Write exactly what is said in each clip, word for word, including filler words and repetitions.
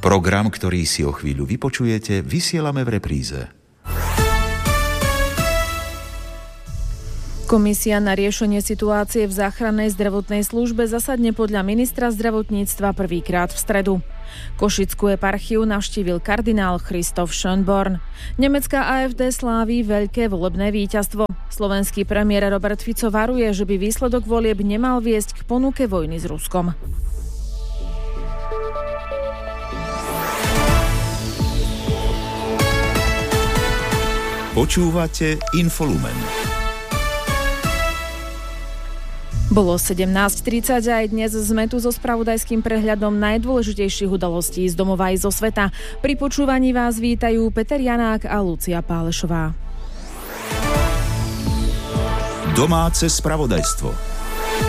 Program, ktorý si o chvíľu vypočujete, vysielame v repríze. Komisia na riešenie situácie v záchrannej zdravotnej službe zasadne podľa ministra zdravotníctva prvýkrát v stredu. Košickú eparchiu navštívil kardinál Christoph Schönborn. Nemecká á ef dé slávi veľké volebné víťazstvo. Slovenský premiér Robert Fico varuje, že by výsledok volieb nemal viesť k ponuke vojny s Ruskom. Počúvate Infolumen. Bolo sedemnásť tridsať a aj dnes sme tu so spravodajským prehľadom najdôležitejších udalostí z domova i zo sveta. Pri počúvaní vás vítajú Peter Janák a Lucia Pálešová. Domáce spravodajstvo.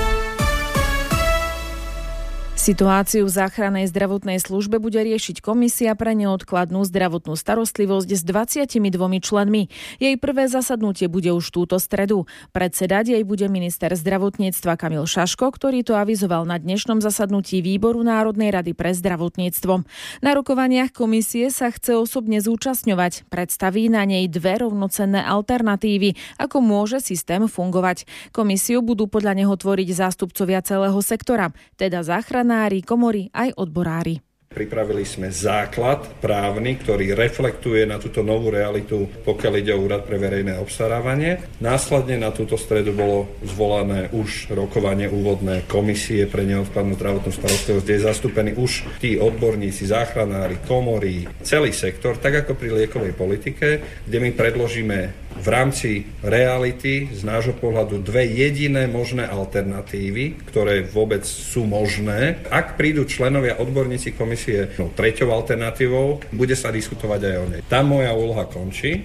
Situáciu v záchrannej zdravotnej službe bude riešiť Komisia pre neodkladnú zdravotnú starostlivosť s dvadsiatimi dvomi členmi. Jej prvé zasadnutie bude už túto stredu. Predsedať jej bude minister zdravotníctva Kamil Šaško, ktorý to avizoval na dnešnom zasadnutí Výboru Národnej rady pre zdravotníctvo. Na rokovaniach komisie sa chce osobne zúčastňovať. Predstaví na nej dve rovnocenné alternatívy, ako môže systém fungovať. Komisiu budú podľa neho tvoriť zástupcovia celého sektora, teda záchranná komory aj odborári. Pripravili sme základ právny, ktorý reflektuje na túto novú realitu, pokiaľ ide o Úrad pre verejné obstarávanie. Následne na túto stredu bolo zvolané už rokovanie úvodné komisie pre neodkladnú zdravotnú starostlivosť, kde je zastúpený už tí odborníci, záchranári, komory, celý sektor, tak ako pri liekovej politike, kde my predložíme v rámci reality z nášho pohľadu dve jediné možné alternatívy, ktoré vôbec sú možné. Ak prídu členovia odborníci komisie no, treťou alternatívou, bude sa diskutovať aj o nej. Tá moja úloha končí.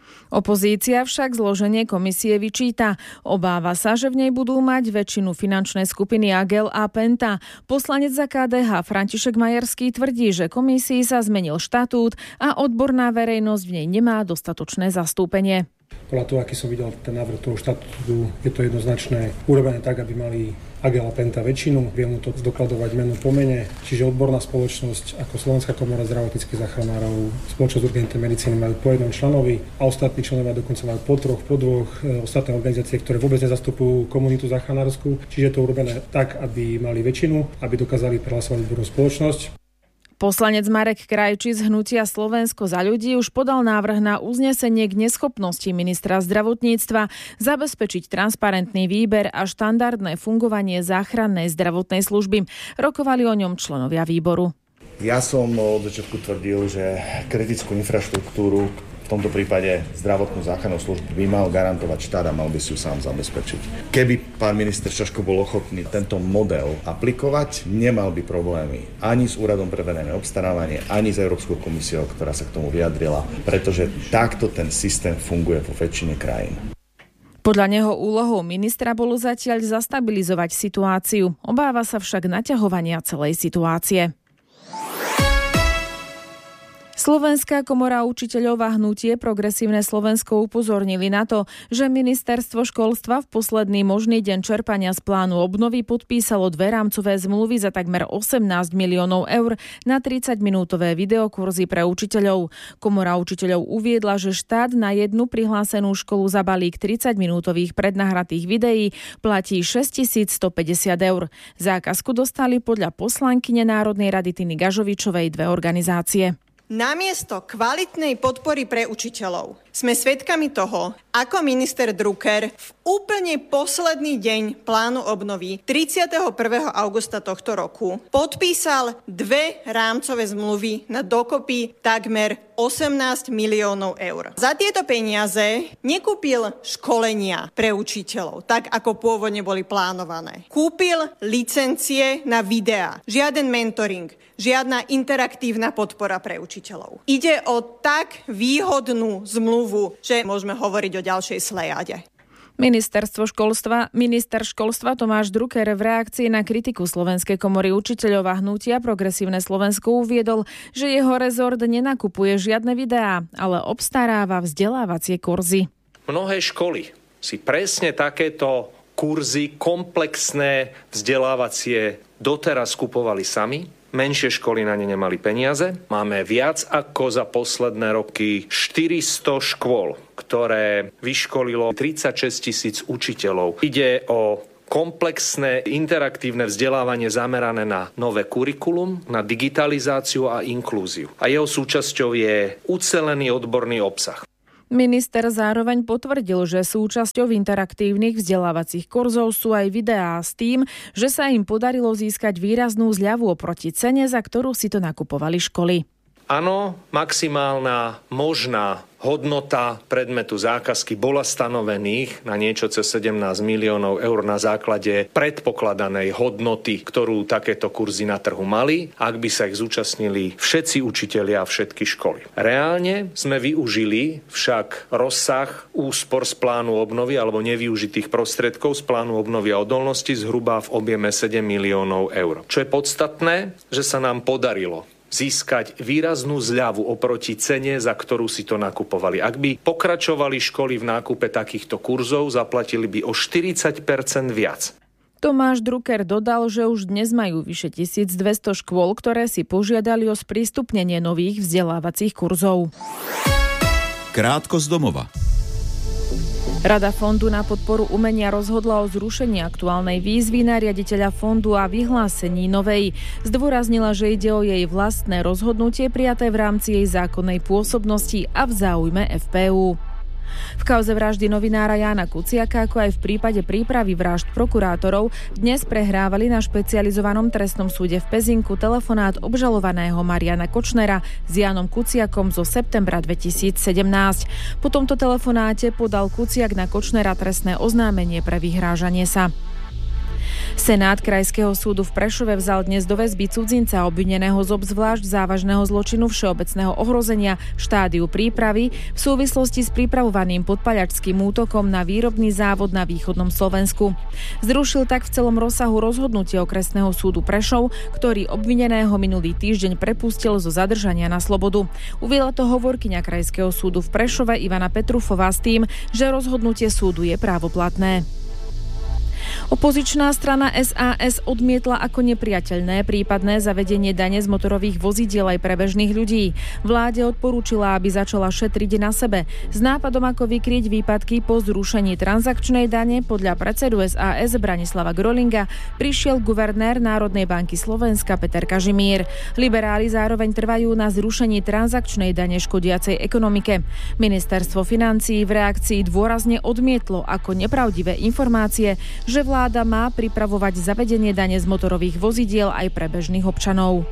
Opozícia však zloženie komisie vyčíta. Obáva sa, že v nej budú mať väčšinu finančné skupiny Agel a Penta. Poslanec za ká dé há František Majerský tvrdí, že komisii sa zmenil štatút a odborná verejnosť v nej nemá dostatočné zastúpenie. Podľa toho, aký som videl ten návrh toho štatútu, je to jednoznačné urobené tak, aby mali Agel a Penta väčšinu, vie mu to zdokladovať meno po mene, čiže odborná spoločnosť ako Slovenská komora zdravotníckych záchranárov, spoločnosť urgentnej medicíny majú po jednom členovi a ostatní členovia dokonca majú po troch, po dvoch, ostatné organizácie, ktoré vôbec nezastupujú komunitu záchranárskú, čiže je to urobené tak, aby mali väčšinu, aby dokázali prehlasovať odbornú spoločnosť. Poslanec Marek Krajčí z hnutia Slovensko za ľudí už podal návrh na uznesenie k neschopnosti ministra zdravotníctva zabezpečiť transparentný výber a štandardné fungovanie záchrannej zdravotnej služby. Rokovali o ňom členovia výboru. Ja som od začiatku tvrdil, že kritickú infraštruktúru, v tomto prípade zdravotnú záchrannú službu, by mal garantovať štát a mal by si ju sám zabezpečiť. Keby pán minister Šaško bol ochotný tento model aplikovať, nemal by problémy ani s Úradom pre verejné obstarávanie, ani s Európskou komisiou, ktorá sa k tomu vyjadrila, pretože takto ten systém funguje vo väčšine krajín. Podľa neho úlohou ministra bolo zatiaľ zastabilizovať situáciu. Obáva sa však naťahovania celej situácie. Slovenská komora učiteľov a hnutie Progresívne Slovensko upozornili na to, že ministerstvo školstva v posledný možný deň čerpania z plánu obnovy podpísalo dve rámcové zmluvy za takmer osemnásť miliónov eur na tridsaťminútové videokurzy pre učiteľov. Komora učiteľov uviedla, že štát na jednu prihlásenú školu za balík tridsaťminútových prednahratých videí platí šesťtisícstopäťdesiat eur. Zákazku dostali podľa poslankyne Národnej rady Tiny Gažovičovej dve organizácie. Namiesto kvalitnej podpory pre učiteľov sme svedkami toho, ako minister Drucker v úplne posledný deň plánu obnovy tridsiateho prvého augusta tohto roku podpísal dve rámcové zmluvy na dokopy takmer osemnásť miliónov eur. Za tieto peniaze nekúpil školenia pre učiteľov, tak ako pôvodne boli plánované. Kúpil licencie na videá, žiaden mentoring, žiadna interaktívna podpora pre učiteľov. Ide o tak výhodnú zmluvu, že môžeme hovoriť o ďalšej slejáde. Ministerstvo školstva, minister školstva Tomáš Drucker v reakcii na kritiku Slovenskej komory učiteľov a hnutia Progresívne Slovensko uviedol, že jeho rezort nenakupuje žiadne videá, ale obstaráva vzdelávacie kurzy. Mnohé školy si presne takéto kurzy, komplexné vzdelávacie doteraz kupovali sami. menšie školy na ne nemali peniaze. Máme viac ako za posledné roky štyristo škôl, ktoré vyškolilo tridsaťšesť tisíc učiteľov. Ide o komplexné interaktívne vzdelávanie zamerané na nové kurikulum, na digitalizáciu a inklúziu. A jeho súčasťou je ucelený odborný obsah. Minister zároveň potvrdil, že súčasťou interaktívnych vzdelávacích kurzov sú aj videá s tým, že sa im podarilo získať výraznú zľavu oproti cene, za ktorú si to nakupovali školy. Áno, maximálna možná hodnota predmetu zákazky bola stanovených na niečo cez sedemnásť miliónov eur na základe predpokladanej hodnoty, ktorú takéto kurzy na trhu mali, ak by sa ich zúčastnili všetci učitelia a všetky školy. Reálne sme využili však rozsah úspor z plánu obnovy alebo nevyužitých prostriedkov z plánu obnovy a odolnosti zhruba v objeme sedem miliónov eur. Čo je podstatné, že sa nám podarilo získať výraznú zľavu oproti cene, za ktorú si to nakupovali. Ak by pokračovali školy v nákupe takýchto kurzov, zaplatili by o štyridsať percent viac. Tomáš Drucker dodal, že už dnes majú vyše tisícdvesto škôl, ktoré si požiadali o sprístupnenie nových vzdelávacích kurzov. Krátko z domova. Rada fondu na podporu umenia rozhodla o zrušení aktuálnej výzvy na riaditeľa fondu a vyhlásení novej. Zdôraznila, že ide o jej vlastné rozhodnutie prijaté v rámci jej zákonnej pôsobnosti a v záujme ef pé ú. V kauze vraždy novinára Jána Kuciaka, ako aj v prípade prípravy vražd prokurátorov, dnes prehrávali na špecializovanom trestnom súde v Pezinku telefonát obžalovaného Mariana Kočnera s Jánom Kuciakom zo septembra dvetisícsedemnásť. Po tomto telefonáte podal Kuciak na Kočnera trestné oznámenie pre vyhrážanie sa. Senát Krajského súdu v Prešove vzal dnes do väzby cudzinca obvineného z obzvlášť závažného zločinu všeobecného ohrozenia v štádiu prípravy v súvislosti s pripravovaným podpaľačským útokom na výrobný závod na východnom Slovensku. Zrušil tak v celom rozsahu rozhodnutie okresného súdu Prešov, ktorý obvineného minulý týždeň prepustil zo zadržania na slobodu. Uviedla to hovorkyňa Krajského súdu v Prešove Ivana Petrufová s tým, že rozhodnutie súdu je právoplatné. Opozičná strana es a es odmietla ako nepriateľné prípadné zavedenie dane z motorových vozidiel aj pre bežných ľudí. Vláde odporúčila, aby začala šetriť na sebe. S nápadom, ako vykryť výpadky po zrušení transakčnej dane podľa predsedu es a es Branislava Grolinga prišiel guvernér Národnej banky Slovenska Peter Kažimír. Liberáli zároveň trvajú na zrušení transakčnej dane škodiacej ekonomike. Ministerstvo financií v reakcii dôrazne odmietlo ako nepravdivé informácie, že vláda má pripravovať zavedenie dane z motorových vozidiel aj pre bežných občanov.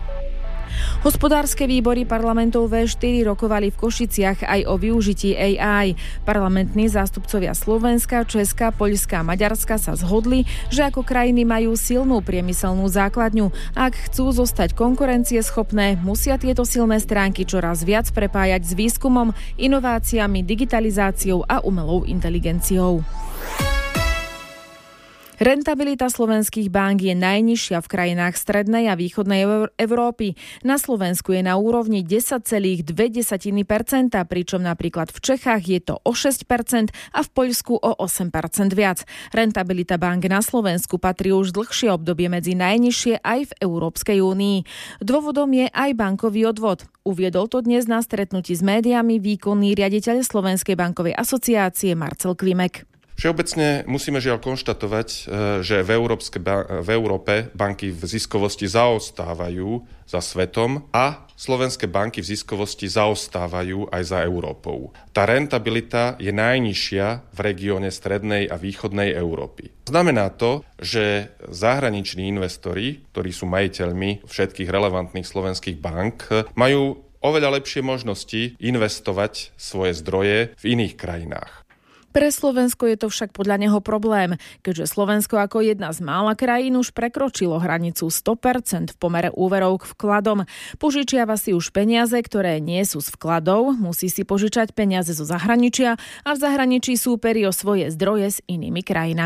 Hospodárske výbory parlamentov vé štyri rokovali v Košiciach aj o využití á í. Parlamentní zástupcovia Slovenska, Česka, Poľska a Maďarska sa zhodli, že ako krajiny majú silnú priemyselnú základňu. Ak chcú zostať konkurencieschopné, musia tieto silné stránky čoraz viac prepájať s výskumom, inováciami, digitalizáciou a umelou inteligenciou. Rentabilita slovenských bank je najnižšia v krajinách strednej a východnej Európy. Na Slovensku je na úrovni desať celá dve percenta, pričom napríklad v Čechách je to o šesť percent a v Poľsku o osem percent viac. Rentabilita bank na Slovensku patrí už dlhšie obdobie medzi najnižšie aj v Európskej únii. Dôvodom je aj bankový odvod. Uviedol to dnes na stretnutí s médiami výkonný riaditeľ Slovenskej bankovej asociácie Marcel Klimek. Všeobecne musíme žiaľ konštatovať, že v, Európske, v Európe banky v ziskovosti zaostávajú za svetom a slovenské banky v ziskovosti zaostávajú aj za Európou. Tá rentabilita je najnižšia v regióne strednej a východnej Európy. Znamená to, že zahraniční investori, ktorí sú majiteľmi všetkých relevantných slovenských bank, majú oveľa lepšie možnosti investovať svoje zdroje v iných krajinách. Pre Slovensko je to však podľa neho problém, keďže Slovensko ako jedna z mála krajín už prekročilo hranicu sto percent v pomere úverov k vkladom. Požičiava si už peniaze, ktoré nie sú z vkladov, musí si požičať peniaze zo zahraničia a v zahraničí súperi o svoje zdroje s inými krajinami.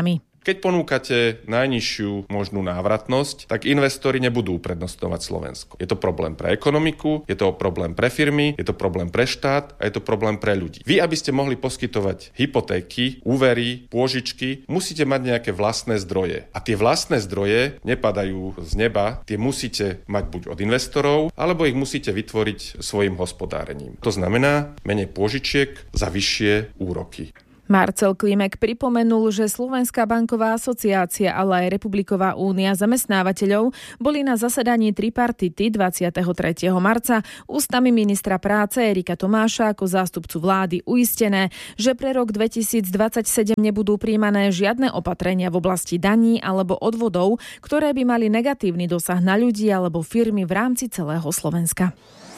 Keď ponúkate najnižšiu možnú návratnosť, tak investori nebudú uprednostňovať Slovensko. Je to problém pre ekonomiku, je to problém pre firmy, je to problém pre štát a je to problém pre ľudí. Vy, aby ste mohli poskytovať hypotéky, úvery, pôžičky, musíte mať nejaké vlastné zdroje. A tie vlastné zdroje nepadajú z neba, tie musíte mať buď od investorov, alebo ich musíte vytvoriť svojim hospodárením. To znamená menej pôžičiek za vyššie úroky. Marcel Klimek pripomenul, že Slovenská banková asociácia, ale aj Republiková únia zamestnávateľov boli na zasadaní tripartity dvadsiateho tretieho marca ústami ministra práce Erika Tomáša ako zástupcu vlády uistené, že pre rok dvetisícdvadsaťsedem nebudú prijímané žiadne opatrenia v oblasti daní alebo odvodov, ktoré by mali negatívny dosah na ľudí alebo firmy v rámci celého Slovenska.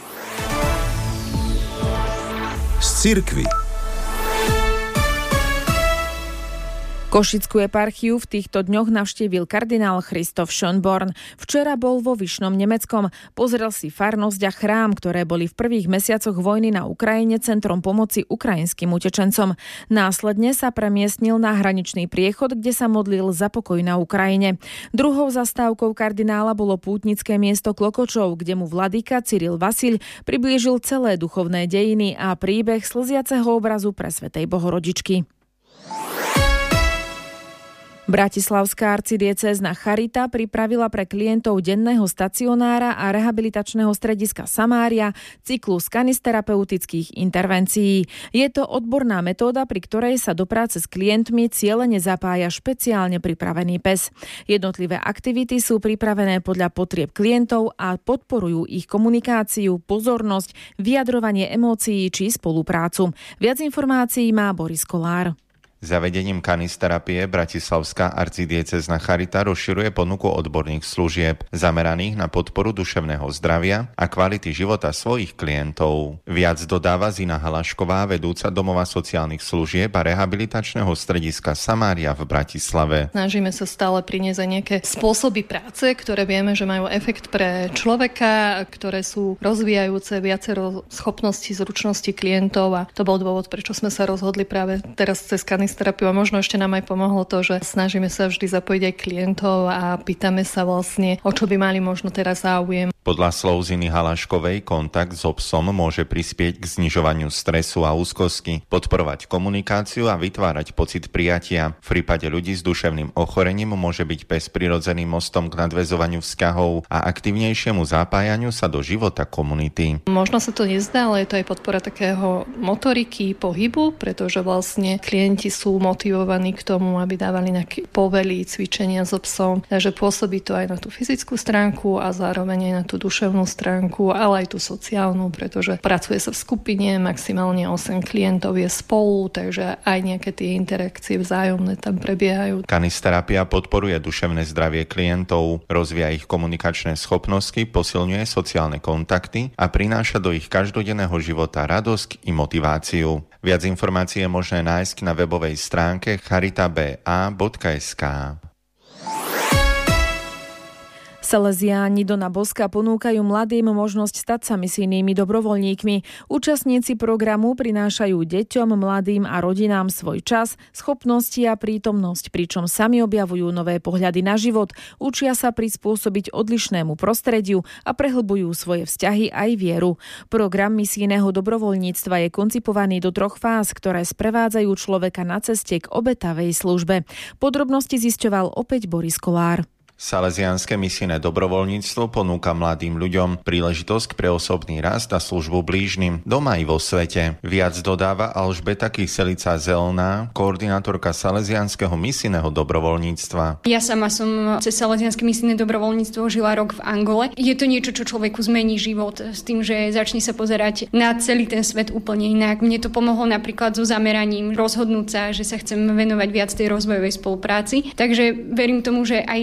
Z cirkvi. Košickú eparchiu v týchto dňoch navštívil kardinál Christoph Schönborn. Včera bol vo Vyšnom Nemeckom. Pozrel si farnosť a chrám, ktoré boli v prvých mesiacoch vojny na Ukrajine centrom pomoci ukrajinským utečencom. Následne sa premiestnil na hraničný priechod, kde sa modlil za pokoj na Ukrajine. Druhou zastávkou kardinála bolo pútnické miesto Klokočov, kde mu vladyka Cyril Vasil priblížil celé duchovné dejiny a príbeh slziaceho obrazu presvätej Bohorodičky. Bratislavská arcidiecézna Charita pripravila pre klientov denného stacionára a rehabilitačného strediska Samária cyklus kanisterapeutických intervencií. Je to odborná metóda, pri ktorej sa do práce s klientmi cielene zapája špeciálne pripravený pes. Jednotlivé aktivity sú pripravené podľa potrieb klientov a podporujú ich komunikáciu, pozornosť, vyjadrovanie emócií či spoluprácu. Viac informácií má Boris Kolár. Zavedením kanisterapie Bratislavská arcidiecézna Charita rozširuje ponuku odborných služieb zameraných na podporu duševného zdravia a kvality života svojich klientov. Viac dodáva Zina Halašková, vedúca domova sociálnych služieb a rehabilitačného strediska Samária v Bratislave. Snažíme sa stále priniesť nejaké spôsoby práce, ktoré vieme, že majú efekt pre človeka, ktoré sú rozvíjajúce viacero schopností, zručností klientov a to bol dôvod, prečo sme sa rozhodli práve teraz cez kanisterapie terapiu a možno ešte nám aj pomohlo to, že snažíme sa vždy zapojiť aj klientov a pýtame sa vlastne, o čo by mali možno teraz záujem. Podľa slov Ziny Halaškovej kontakt s psom môže prispieť k znižovaniu stresu a úzkosti, podporovať komunikáciu a vytvárať pocit prijatia. V prípade ľudí s duševným ochorením môže byť pes prirodzeným mostom k nadväzovaniu vzťahov a aktívnejšiemu zapájaniu sa do života komunity. Možno sa to nezdá, ale je to aj podpora takého motoriky, pohybu, pretože vlastne klienti sú motivovaní k tomu, aby dávali nejaké povely, cvičenia so psom. Takže pôsobí to aj na tú fyzickú stránku a zároveň aj na tú duševnú stránku, ale aj tú sociálnu, pretože pracuje sa v skupine, maximálne osem klientov je spolu, takže aj nejaké tie interakcie vzájomné tam prebiehajú. Kanisterapia podporuje duševné zdravie klientov, rozvíja ich komunikačné schopnosti, posilňuje sociálne kontakty a prináša do ich každodenného života radosť i motiváciu. Viac informácií je možné nájsť na webovej stránke charita.ba bodka es ká. Salesiáni Dona Boska ponúkajú mladým možnosť stať sa misijnými dobrovoľníkmi. Účastníci programu prinášajú deťom, mladým a rodinám svoj čas, schopnosti a prítomnosť, pričom sami objavujú nové pohľady na život, učia sa prispôsobiť odlišnému prostrediu a prehlbujú svoje vzťahy aj vieru. Program misijného dobrovoľníctva je koncipovaný do troch fáz, ktoré sprevádzajú človeka na ceste k obetavej službe. Podrobnosti zisťoval opäť Boris Kolár. Salesiánske misijné dobrovoľníctvo ponúka mladým ľuďom príležitosť pre osobný rast a službu blížnym, doma i vo svete. Viac dodáva Alžbeta Kyselica-Zelná, koordinátorka Salesiánskeho misijného dobrovoľníctva. Ja sama som cez Salesiánske misijné dobrovoľníctvo žila rok v Angole. Je to niečo, čo človeku zmení život s tým, že začne sa pozerať na celý ten svet úplne inak. Mne to pomohlo napríklad so zameraním rozhodnúť sa, že sa chcem venovať viac tej rozvojovej spolupráci. Takže verím tomu, že aj tým ostatným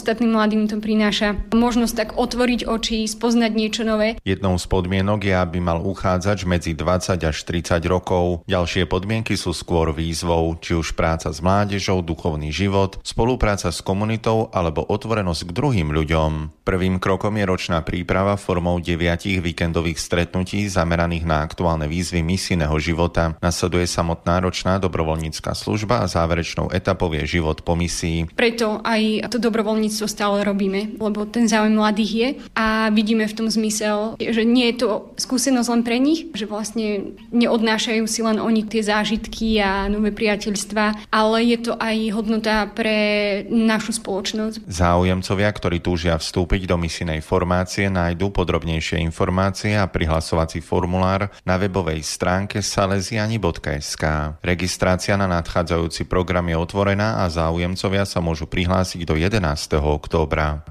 ostatným mladým to prináša možnosť tak otvoriť oči, spoznať niečo nové. Jednou z podmienok je, aby mal uchádzač medzi dvadsať až tridsať rokov. Ďalšie podmienky sú skôr výzvou, či už práca s mládežou, duchovný život, spolupráca s komunitou alebo otvorenosť k druhým ľuďom. Prvým krokom je ročná príprava formou deviatich víkendových stretnutí zameraných na aktuálne výzvy misijného života. Nasleduje samotná ročná dobrovoľnícka služba a záverečnou etapou je život po misii. Preto aj to dobrovoľníctvo stále robíme, lebo ten záujem mladých je a vidíme v tom zmysel, že nie je to skúsenosť len pre nich, že vlastne neodnášajú si len oni tie zážitky a nové priateľstvá, ale je to aj hodnota pre našu spoločnosť. Záujemcovia, ktorí túžia vstúpiť do misijnej formácie, nájdú podrobnejšie informácie a prihlasovací formulár na webovej stránke salesiani bodka es ká. Registrácia na nadchádzajúci program je otvorená a záujemcovia sa môžu prihlásiť do jedenásteho októbra.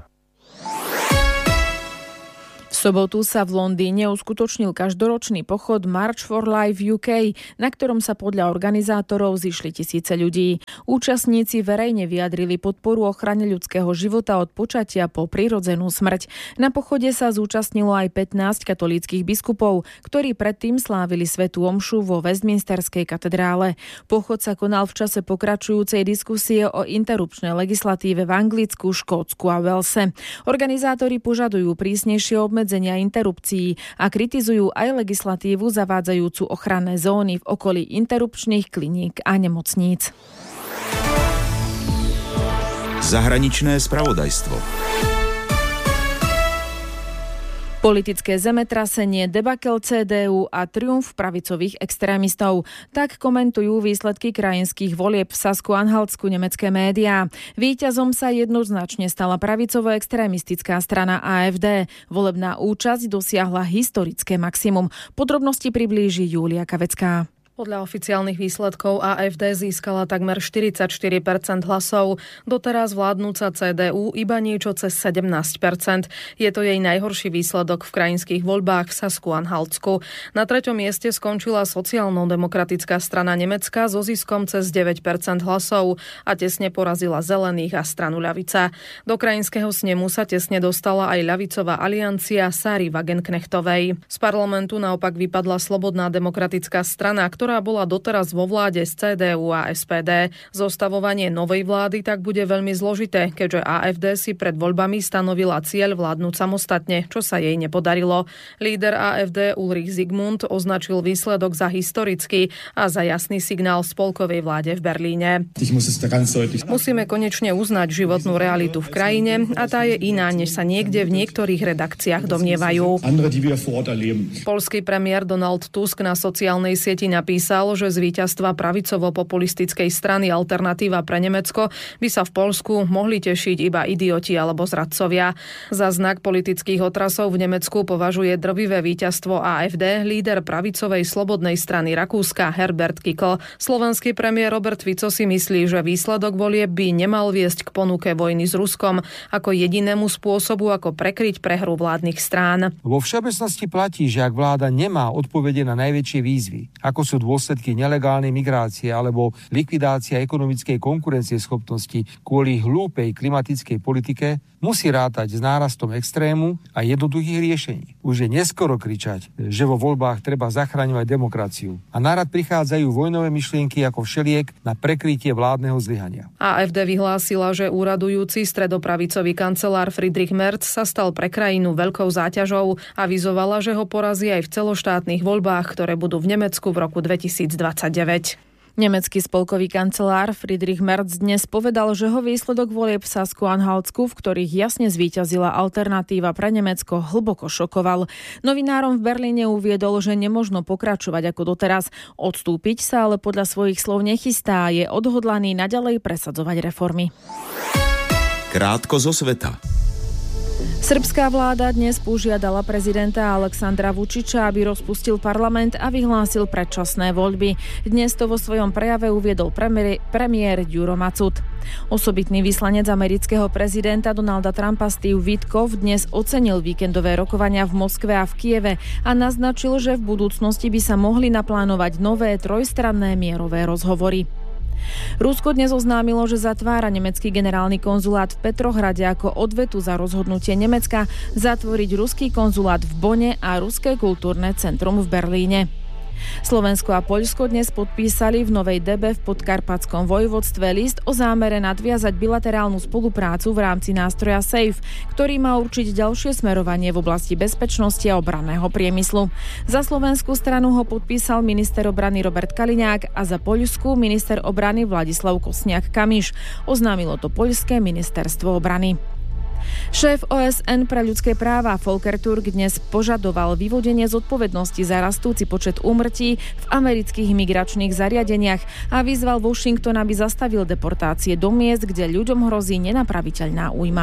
V sobotu sa v Londýne uskutočnil každoročný pochod March for Life ú ká, na ktorom sa podľa organizátorov zišli tisíce ľudí. Účastníci verejne vyjadrili podporu ochrane ľudského života od počatia po prirodzenú smrť. Na pochode sa zúčastnilo aj pätnásť katolíckych biskupov, ktorí predtým slávili svätú omšu vo Westminsterskej katedrále. Pochod sa konal v čase pokračujúcej diskusie o interrupčnej legislatíve v Anglicku, Škótsku a Walese. Organizátori požadujú prísnejšie obmedzenia interrupcií a kritizujú aj legislatívu zavádzajúcu ochranné zóny v okolí interrupčných kliník a nemocníc. Zahraničné spravodajstvo. Politické zemetrasenie, debakel cé dé ú a triumf pravicových extrémistov. Tak komentujú výsledky krajinských volieb v Sasku-Anhaltsku nemecké médiá. Víťazom sa jednoznačne stala pravicovo-extrémistická strana á ef dé. Volebná účasť dosiahla historické maximum. Podrobnosti priblíži Júlia Kavecká. Podľa oficiálnych výsledkov á ef dé získala takmer štyridsaťštyri percent hlasov. Doteraz vládnúca cé dé ú iba niečo cez sedemnásť percent. Je to jej najhorší výsledok v krajinských voľbách v Sasku-Anhaltsku. Na treťom mieste skončila sociálno-demokratická strana Nemecka so ziskom cez deväť percent hlasov a tesne porazila Zelených a stranu Ľavica. Do krajinského snemu sa tesne dostala aj ľavicová aliancia Sáry Wagenknechtovej. Z parlamentu naopak vypadla Slobodná demokratická strana, ktorá ktorá bola doteraz vo vláde s cé dé ú a es pé dé. Zostavovanie novej vlády tak bude veľmi zložité, keďže á ef dé si pred voľbami stanovila cieľ vládnuť samostatne, čo sa jej nepodarilo. Líder á ef dé Ulrich Zygmunt označil výsledok za historický a za jasný signál spolkovej vláde v Berlíne. Musíme konečne uznať životnú realitu v krajine a tá je iná, než sa niekde v niektorých redakciách domnievajú. Poľský premiér Donald Tusk na sociálnej sieti napísal, že z víťazstva pravicovo-populistickej strany Alternatíva pre Nemecko by sa v Poľsku mohli tešiť iba idioti alebo zradcovia. Za znak politických otrasov v Nemecku považuje drvivé víťazstvo á ef dé líder pravicovej slobodnej strany Rakúska Herbert Kickl. Slovenský premiér Robert Fico si myslí, že výsledok volieb by nemal viesť k ponuke vojny s Ruskom ako jedinému spôsobu, ako prekryť prehru vládnych strán. Vo všeobecnosti platí, že ak vláda nemá odpovede na najväčšie výzvy, ako sú dôsledky nelegálnej migrácie alebo likvidácia ekonomickej konkurencieschopnosti kvôli hlúpej klimatickej politike, musí rátať s nárastom extrému a jednoduchých riešení. Už je neskoro kričať, že vo voľbách treba zachraňovať demokraciu. A nárad prichádzajú vojnové myšlienky ako všeliek na prekrytie vládneho zlyhania. á ef dé vyhlásila, že úradujúci stredopravicový kancelár Friedrich Merz sa stal pre krajinu veľkou záťažou. Avizovala, že ho porazí aj v celoštátnych voľbách, ktoré budú v Nemecku v roku dvetisícdvadsaťdeväť. Nemecký spolkový kancelár Friedrich Merz dnes povedal, že ho výsledok volieb v Sasku-Anhaltsku, v ktorých jasne zvíťazila Alternatíva pre Nemecko, hlboko šokoval. Novinárom v Berlíne uviedol, že nemožno pokračovať ako doteraz. Odstúpiť sa ale podľa svojich slov nechystá a je odhodlaný naďalej presadzovať reformy. Krátko zo sveta. Srbská vláda dnes požiadala prezidenta Aleksandra Vučiča, aby rozpustil parlament a vyhlásil predčasné voľby. Dnes to vo svojom prejave uviedol premiér, premiér Ďuro Macud. Osobitný vyslanec amerického prezidenta Donalda Trumpa Steve Witkoff dnes ocenil víkendové rokovania v Moskve a v Kieve a naznačil, že v budúcnosti by sa mohli naplánovať nové trojstranné mierové rozhovory. Rusko dnes oznámilo, že zatvára nemecký generálny konzulát v Petrohrade ako odvetu za rozhodnutie Nemecka zatvoriť ruský konzulát v Bonne a Ruské kultúrne centrum v Berlíne. Slovensko a Poľsko dnes podpísali v Novej Debe v Podkarpatskom vojvodstve list o zámere nadviazať bilaterálnu spoluprácu v rámci nástroja SAFE, ktorý má určiť ďalšie smerovanie v oblasti bezpečnosti a obranného priemyslu. Za slovenskú stranu ho podpísal minister obrany Robert Kaliňák a za poľskú minister obrany Vladislav Kosniak-Kamyš. Oznámilo to poľské ministerstvo obrany. Šéf ó es en pre ľudské práva Volker Turk dnes požadoval vyvodenie zodpovednosti za rastúci počet úmrtí v amerických migračných zariadeniach a vyzval Washington, aby zastavil deportácie do miest, kde ľuďom hrozí nenapraviteľná újma.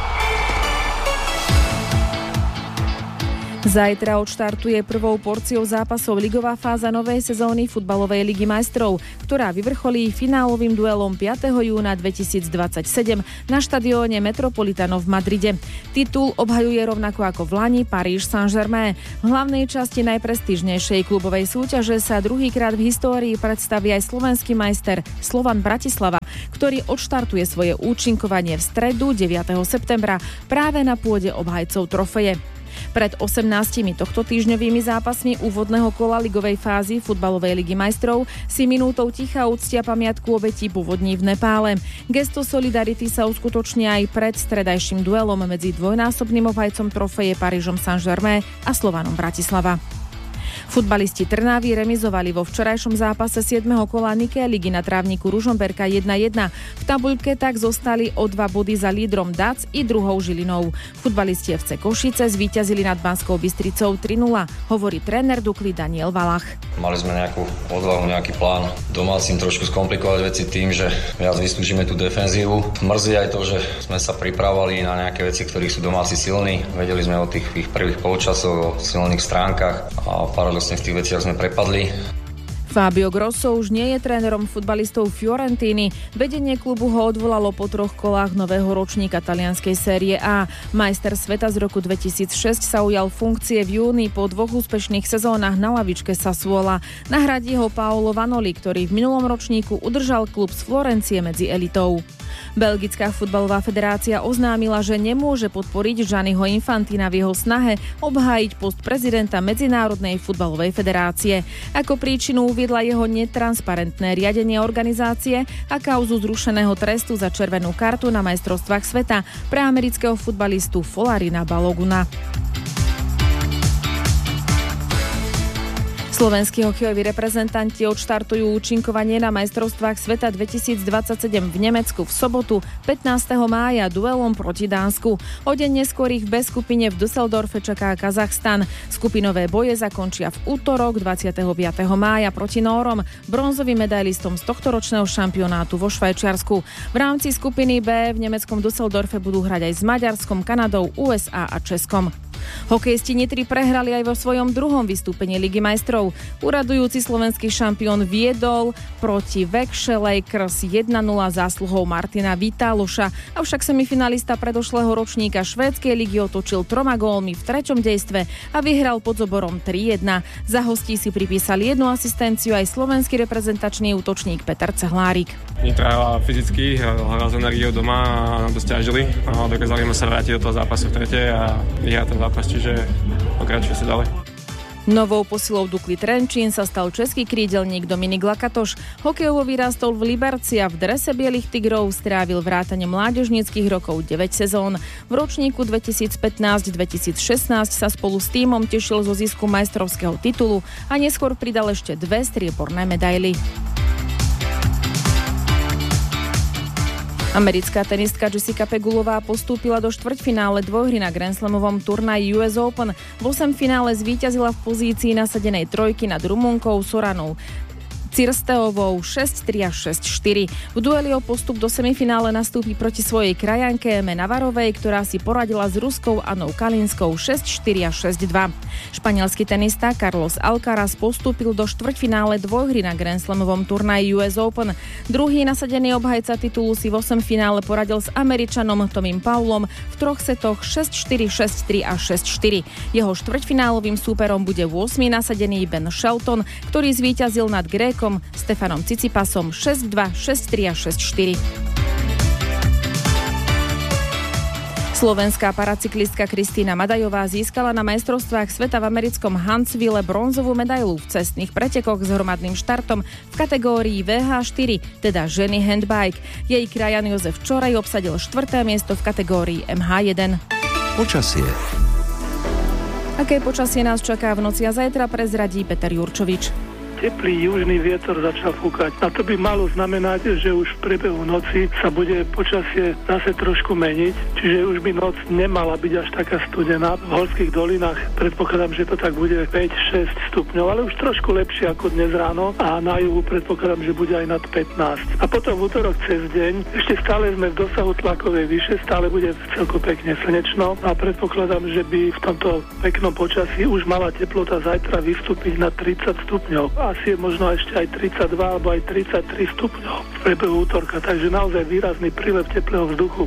Zajtra odštartuje prvou porciou zápasov ligová fáza novej sezóny futbalovej Ligy majstrov, ktorá vyvrcholí finálovým duelom piateho júna dvetisícdvadsaťsedem na štadióne Metropolitano v Madride. Titul obhajuje rovnako ako v lani Paris Saint-Germain. V hlavnej časti najprestížnejšej klubovej súťaže sa druhýkrát v histórii predstaví aj slovenský majster Slovan Bratislava, ktorý odštartuje svoje účinkovanie v stredu deviateho septembra práve na pôde obhajcov trofeje. Pred osemnástimi tohto týždňovými zápasmi úvodného kola ligovej fázy futbalovej Ligy majstrov si minútou ticha uctia pamiatku obetí povodní v Nepále. Gesto solidarity sa uskutoční aj pred stredajším duelom medzi dvojnásobným obhajcom trofeje Parížom Saint-Germain a Slovanom Bratislava. Futbalisti Trnavy remizovali vo včerajšom zápase siedmeho kola Nike ligy na trávniku Ružomberka jedna jedna. V tabuľke tak zostali o dva body za lídrom dé á cé i druhou Žilinou. Futbalisti ef cé Košice zvíťazili nad Banskou Bystricou tri nula, hovorí tréner Dukly Daniel Valach. Mali sme nejakú odvahu, nejaký plán. Domácim trošku skomplikovať veci tým, že viac vystúžime tú defenzívu. Mrzí aj to, že sme sa pripravovali na nejaké veci, ktorých sú domáci silní. Vedeli sme o tých ich prvých polčasoch, o silných stránkach a paradoxne v tých veciach sme prepadli. Fabio Grosso už nie je trénerom futbalistov Fiorentíny. Vedenie klubu ho odvolalo po troch kolách nového ročníka talianskej série A. Majster sveta z roku dvetisícšesť sa ujal funkcie v júni po dvoch úspešných sezónach na lavičke Sassuola. Nahradí ho Paolo Vanoli, ktorý v minulom ročníku udržal klub z Florencie medzi elitou. Belgická futbalová federácia oznámila, že nemôže podporiť Gianniho Infantina v jeho snahe obhájiť post prezidenta Medzinárodnej futbalovej federácie. Ako príčinu uviedla jeho netransparentné riadenie organizácie a kauzu zrušeného trestu za červenú kartu na majstrovstvách sveta pre amerického futbalistu Folarina Baloguna. Slovenskí hokejoví reprezentanti odštartujú účinkovanie na majstrovstvách sveta dvetisícdvadsaťsedem v Nemecku v sobotu pätnásteho mája duelom proti Dánsku. O deň neskôr ich v B skupine v Düsseldorfe čaká Kazachstan. Skupinové boje zakončia v útorok dvadsiateho piateho mája proti Nórom, bronzovým medailistom z tohtoročného šampionátu vo Švajčiarsku. V rámci skupiny B v nemeckom Düsseldorfe budú hrať aj s Maďarskom, Kanadou, ú es á a Českom. Hokejisti Nitry prehrali aj vo svojom druhom vystúpení Ligy majstrov. Uradujúci slovenský šampión viedol proti Växjö Lakers jedna nula zásluhou Martina Vitáloša, avšak semifinalista predošlého ročníka švédskej ligy otočil troma gólmi v treťom dejstve a vyhral pod zoborom tri jedna. Za hostí si pripísali jednu asistenciu aj slovenský reprezentačný útočník Peter Cehlárik. Nitra hrala fyzicky, hrala s energiou doma a nám to stiažili. Dokázali sme sa vrátiť do toho zápasu v tretej a vyhrať ten zápas, čiže pokračuje sa ďalej. Novou posilou Dukly Trenčín sa stal český krídelník Dominik Lakatoš. Hokejovo vyrastol v Liberci a v drese bielých tigrov strávil vrátane mládežníckych rokov deväť sezón. V ročníku dvetisícpätnásť dvetisícšestnásť sa spolu s tímom tešil zo zisku majstrovského titulu a neskôr pridal ešte dve strieborné medaily. Americká tenistka Jessica Pegulová postúpila do štvrťfinále dvojhry na Grand Slamovom turnaji ú es Open. V osemfinále zvíťazila v pozícii nasadenej trojky nad Rumunkou Soranou Cirsteovou šesť tri a šesť štyri. V dueli o postup do semifinále nastúpi proti svojej krajanke Eme Navarovej, ktorá si poradila s Ruskou Anou Kalinskou šesť štyri a šesť dva. Španielský tenista Carlos Alcaraz postúpil do štvrťfinále dvojhry na Grand Slamovom turnaji ú es Open. Druhý nasadený obhajca titulu si v osemfinále poradil s Američanom Tomím Paulom v troch setoch šesť štyri, šesť tri a šesť štyri. Jeho štvrťfinálovým súperom bude ôsmy nasadený Ben Shelton, ktorý zvíťazil nad Grékom Gréckom, Stefanom Cicipasom šesť dva, šesť tri a šesť štyri. Slovenská paracyklistka Kristína Madajová získala na majstrovstvách sveta v americkom Huntsville bronzovú medailu v cestných pretekoch s hromadným štartom v kategórii vé há štyri, teda ženy handbike. Jej krajan Jozef Čoraj obsadil štvrté miesto v kategórii em há jeden. Počasie. Aké počasie nás čaká v noci a zajtra, prezradí Peter Jurčovič. Teplý južný vietor začal fúkať. A to by malo znamenať, že už v priebehu noci sa bude počasie zase trošku meniť, čiže už by noc nemala byť až taká studená. V horských dolinách predpokladám, že to tak bude päť šesť stupňov, ale už trošku lepšie ako dnes ráno a na juhu predpokladám, že bude aj nad pätnásť. A potom v útorok cez deň ešte stále sme v dosahu tlakovej výše, stále bude celkom pekne slnečno a predpokladám, že by v tomto peknom počasí už mala teplota zajtra vystúpiť na tridsať stupňov. Asi je možno ešte aj tridsaťdva alebo aj tridsaťtri stupňov v priebehu útorka, takže naozaj výrazný prílev teplého vzduchu.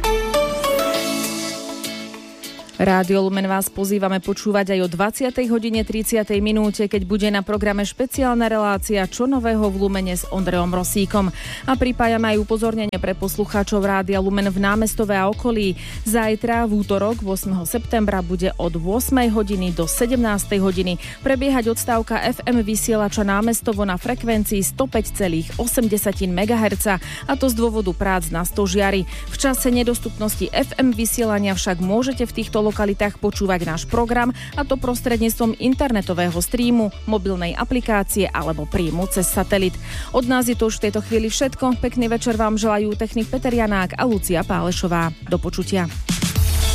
Rádio Lumen vás pozývame počúvať aj o dvadsiatej hodine tridsiatej minúte, keď bude na programe špeciálna relácia Čo nového v Lumene s Ondrejom Rosíkom. A pripájame aj upozornenie pre poslucháčov Rádia Lumen v Námestove a okolí. Zajtra v útorok ôsmeho septembra bude od ôsmej hodiny do sedemnástej hodiny prebiehať odstávka ef em vysielača Námestovo na frekvencii sto päť celá osem megahertz a to z dôvodu prác na stožiari. V čase nedostupnosti ef em vysielania však môžete v týchto lokalitách počúvať náš program, a to prostredníctvom internetového streamu, mobilnej aplikácie alebo príjmu cez satelit. Od nás je to už v tejto chvíli všetko. Pekný večer vám želajú technik Peter Janák a Lucia Pálešová. Do počutia.